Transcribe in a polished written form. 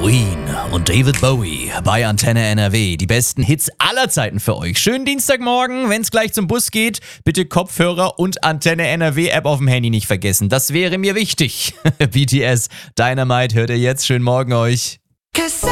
Queen und David Bowie bei Antenne NRW. Die besten Hits aller Zeiten für euch. Schönen Dienstagmorgen, wenn es gleich zum Bus geht. Bitte Kopfhörer und Antenne NRW App auf dem Handy nicht vergessen. Das wäre mir wichtig. BTS Dynamite hört ihr jetzt. Schönen Morgen euch.